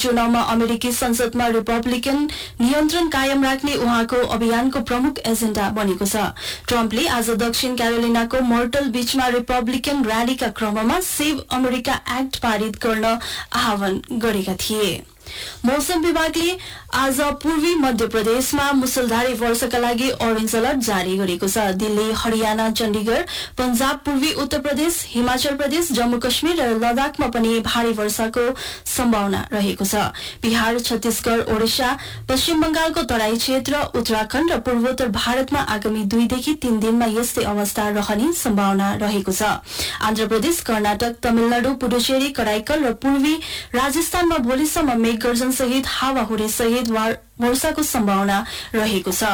चुनावमा अमेरिकी संसदमा रिपब्लिकन नियन्त्रण कायम राख्ने उहाँको अभियानको प्रमुख एजेन्डा बनेको छ। ट्रम्पले आज दक्षिण क्यारोलिनाको मर्टल बीचमा रिपब्लिकन र्यालीका क्रममा सेभ अमेरिका एक्ट पारित गर्न आह्वान गरेका थिए। मौसम विभागले आज पूर्वी मध्य प्रदेशमा मुसलधारे वर्षाका लागि ऑरेन्ज अलर्ट जारी गरेको छ। दिल्ली, हरियाणा, चण्डीगढ, पंजाब, पूर्वी उत्तर प्रदेश, हिमाचल प्रदेश, जम्मू कश्मीर र लद्दाखमा पनि भारी वर्षाको सम्भावना रहेको छ। बिहार, छत्तीसगढ़, ओडिशा, पश्चिम बंगालको तराई क्षेत्र, उत्तराखण्ड र पूर्वोत्तर भारतमा आगामी 2 देखि 3 दिनमा यस्तै अवस्था रहने सम्भावना रहेको छ। आन्ध्र प्रदेश, कर्नाटक, तमिलनाडु, पुडुचेरी, कराईकल र पूर्वी राजस्थानमा भोलिसम्म मेघगर्जन सहित हावाहुरी सहित वर्षाको सम्भावना रहेको छ।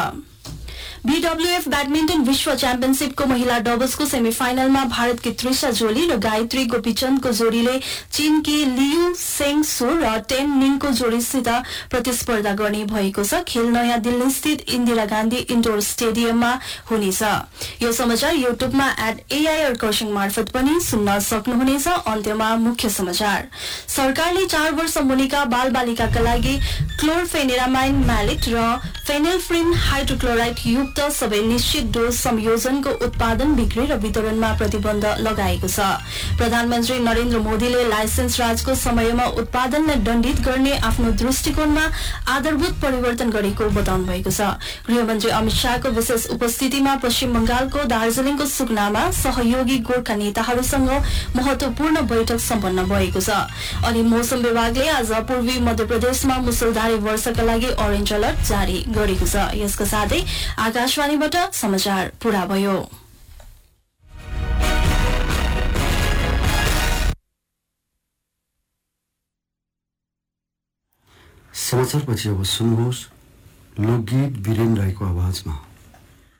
बीडब्ल्यूएफ ब्याडमिन्टन विश्व च्याम्पियनशीपको महिला डबल्सको सेमिफाइनलमा भारतकी त्रिषा जोली र गायत्री गोपीचन्दको जोडीले चीनकी लियु सेङ सु र टेन निङको जोडीसित प्रतिस्पर्धा गर्ने भएको छ। खेल नयाँ दिल्ली स्थित इन्दिरा गान्धी इन्डोर स्टेडियममा हुनेछ। यो समाचार युट्युबमा @AIR खरसाङ मार्फत पनि सुन्न सक्नुहुनेछ। अन्त्यमा मुख्य समाचार। सरकारले 4 वर्ष मुनिका बालबालिकाका लागि क्लोरफेनेरामाइन म्यालेट र फेनेल्फ्रिन हाइड्रोक्लोराइड युक्त सबै निश्चित डोज संयोजनको उत्पादन, बिक्री र वितरणमा प्रतिबन्ध लगाएको छ। प्रधानमन्त्री नरेन्द्र मोदीले लाइसेन्स राजको समयमा उत्पादनलाई दण्डित गर्ने आफ्नो दृष्टिकोणमा आधारभूत परिवर्तन गरेको बताउनु भएको छ। गृहमन्त्री अमित शाहको विशेष उपस्थितिमा पश्चिम बंगालको दार्जीलिङको सुकनामा सहयोगी गोर्खा नेताहरूसँग महत्वपूर्ण बैठक सम्पन्न भएको छ। अनि मौसम विभागले आज पूर्वी मध्य प्रदेशमा मुसलधारे वर्षाका लागि ऑरेन्ज अलर्ट जारी गरेको छ। यसका साथै आकाशवाणीबाट समाचार पूरा भयो। समाचारपछि अब सुन्नुहोस् लोकगीत वीरेन राईको आवाजमा।